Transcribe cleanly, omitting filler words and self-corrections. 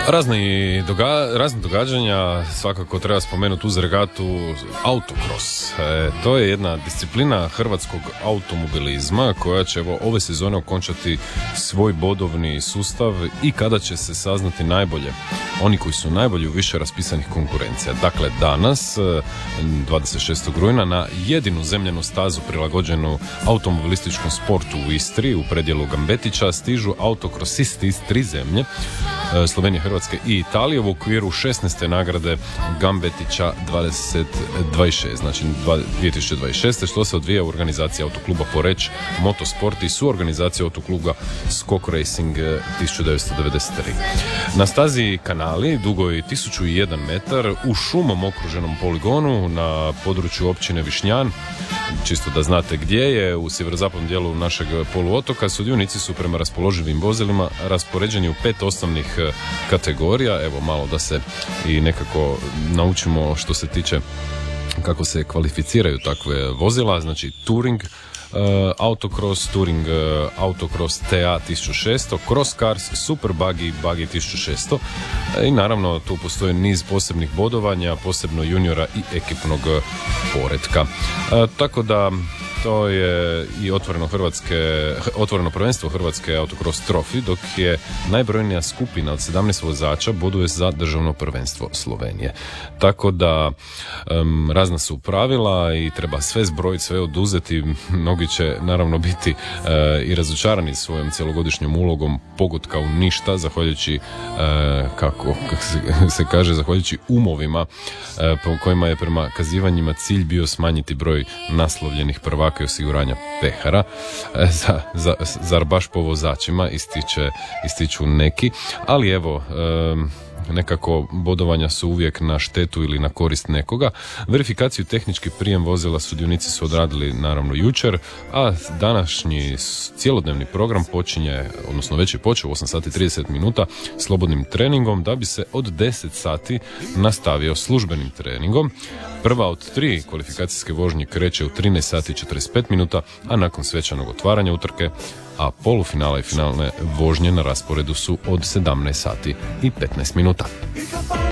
Razne događanja, svakako treba spomenuti uz regatu autocross. To je jedna disciplina hrvatskog automobilizma koja će ove sezone okončati svoj bodovni sustav i kada će se saznati najbolje, oni koji su najbolji u više raspisanih konkurencija. Dakle, danas, 26. rujna, na jedinu zemljanu stazu prilagođenu automobilističkom sportu u Istri, u predjelu Gambetića, stižu autokrosisti iz 3 zemlje, Slovenije, Hrvatske i Italije, u okviru 16. nagrade Gambetića 2026, znači 2026. što se odvija u organizaciji autokluba Poreč Motosport i suorganizacija autokluba Skok Racing 1993. Na stazi Kanali, dugoj 1001 metar, u šumom okruženom poligonu na području općine Višnjan, čisto da znate gdje je, u sjeverozapadnom dijelu našeg poluotoka, sudionici su prema raspoloživim vozilima raspoređeni u 5 osnovnih kategorija. Evo malo da se i nekako naučimo što se tiče kako se kvalificiraju takve vozila, znači Touring Autocross, Touring Autocross TA 1600, Cross Cars, Super Buggy, Buggy 1600 i naravno tu postoji niz posebnih bodovanja, posebno juniora i ekipnog poretka. Tako da to je i otvoreno prvenstvo Hrvatske autocross trofi, dok je najbrojnija skupina od 17 vozača boduje za državno prvenstvo Slovenije. Tako da razna su pravila i treba sve zbrojiti, sve oduzeti. Mnogi će naravno biti i razočarani svojom cjelogodišnjom ulogom pogotka u ništa, zahvaljujući kako se kaže, zahvaljujući umovima po kojima je prema kazivanjima cilj bio smanjiti broj naslovljenih prvaka i osiguranja pehara. Zar baš po vozačima ističu neki, ali evo, nekako bodovanja su uvijek na štetu ili na korist nekoga. Verifikaciju tehnički prijem vozila sudionici su odradili naravno jučer, a današnji cjelodnevni program počinje, odnosno već je počeo u 8 sati 30 minuta slobodnim treningom, da bi se od 10 sati nastavio službenim treningom. Prva od 3 kvalifikacijske vožnje kreće u 13 sati 45 minuta, a nakon svečanog otvaranja utrke, a polufinale i finalne vožnje na rasporedu su od 17 sati i 15 minuta.